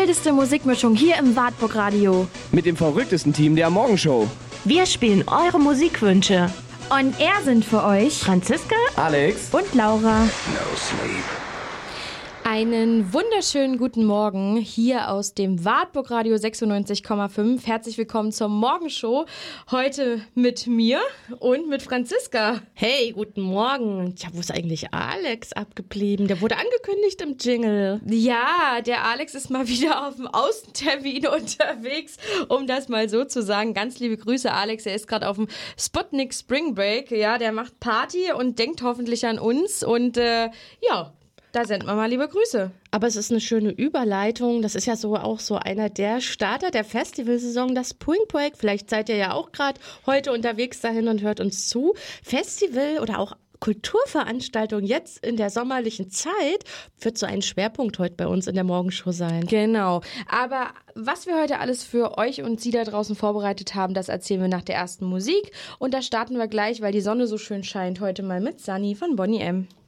wildeste Musikmischung hier im Wartburg Radio. Mit dem verrücktesten Team der Morgenshow. Wir spielen eure Musikwünsche. Und er sind für euch Franziska, Alex und Laura. No sleep. Einen wunderschönen guten Morgen hier aus dem Wartburg Radio 96,5. Herzlich willkommen zur Morgenshow. Heute mit mir und mit Franziska. Hey, guten Morgen. Tja, wo ist eigentlich Alex abgeblieben? Der wurde angekündigt im Jingle. Ja, der Alex ist mal wieder auf dem Außentermin unterwegs, um das mal so zu sagen. Ganz liebe Grüße, Alex. Er ist gerade auf dem Sputnik Spring Break. Ja, der macht Party und denkt hoffentlich an uns. Und da senden wir mal liebe Grüße. Aber es ist eine schöne Überleitung. Das ist ja so auch so einer der Starter der Festivalsaison, das Spring Break. Vielleicht seid ihr ja auch gerade heute unterwegs dahin und hört uns zu. Festival oder auch Kulturveranstaltung jetzt in der sommerlichen Zeit wird so ein Schwerpunkt heute bei uns in der Morgenshow sein. Genau. Aber was wir heute alles für euch und Sie da draußen vorbereitet haben, das erzählen wir nach der ersten Musik. Und da starten wir gleich, weil die Sonne so schön scheint, heute mal mit Sunny von Boney M.